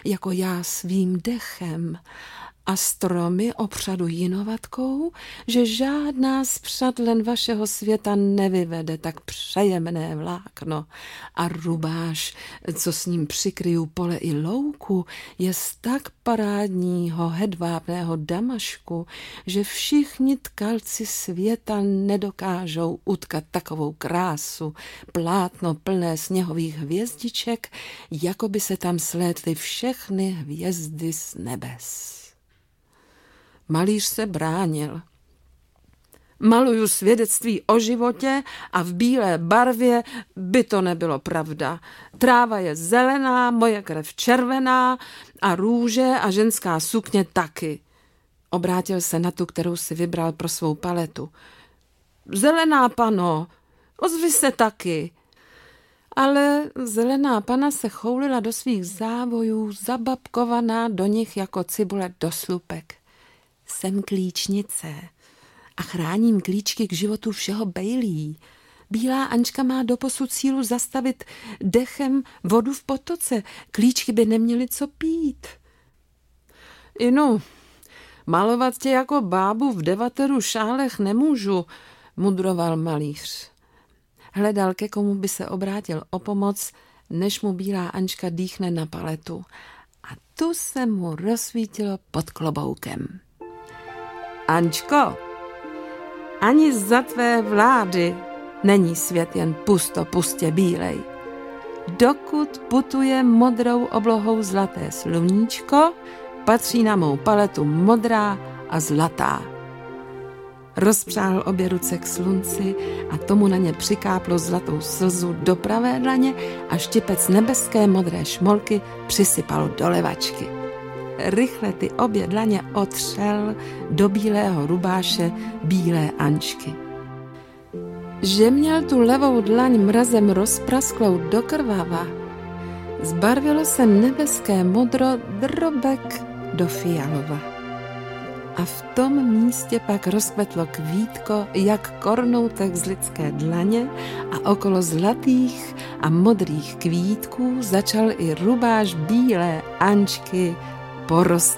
jako já svým dechem a stromy opřadu jinovatkou, že žádná z přadlen vašeho světa nevyvede tak přejemné vlákno a rubáš, co s ním přikryju pole i louku, je z tak parádního hedvábného damašku, že všichni tkalci světa nedokážou utkat takovou krásu, plátno plné sněhových hvězdiček, jako by se tam slétly všechny hvězdy z nebes. Malíř se bránil. Maluju svědectví o životě a v bílé barvě by to nebylo pravda. Tráva je zelená, moje krev červená a růže a ženská sukně taky. Obrátil se na tu, kterou si vybral pro svou paletu. Zelená pano, ozvi se taky. Ale zelená pana se choulila do svých závojů, zababkovaná do nich jako cibule do slupek. Jsem klíčnice a chráním klíčky k životu všeho bejlí. Bílá Ančka má doposud sílu zastavit dechem vodu v potoce. Klíčky by neměly co pít. Inu, malovat tě jako bábu v 9 šálech nemůžu, mudroval malíř. Hledal, ke komu by se obrátil o pomoc, než mu bílá Ančka dýchne na paletu. A tu se mu rozsvítilo pod kloboukem. Ančko, ani za tvé vlády není svět jen pustě bílej. Dokud putuje modrou oblohou zlaté sluníčko, patří na mou paletu modrá a zlatá. Rozpřáhl obě ruce k slunci a tomu na ně přikáplo zlatou slzu do pravé dlaně a štipec nebeské modré šmolky přisypal do levačky. Rychle ty obě dlaně otřel do bílého rubáše bílé Ančky. Že měl tu levou dlaň mrazem rozprasklou do krvava, zbarvilo se nebeské modro drobek do fialova. A v tom místě pak rozkvetlo kvítko, jak kornoutek z lidské dlaně a okolo zlatých a modrých kvítků začal i rubáš bílé Ančky porostat.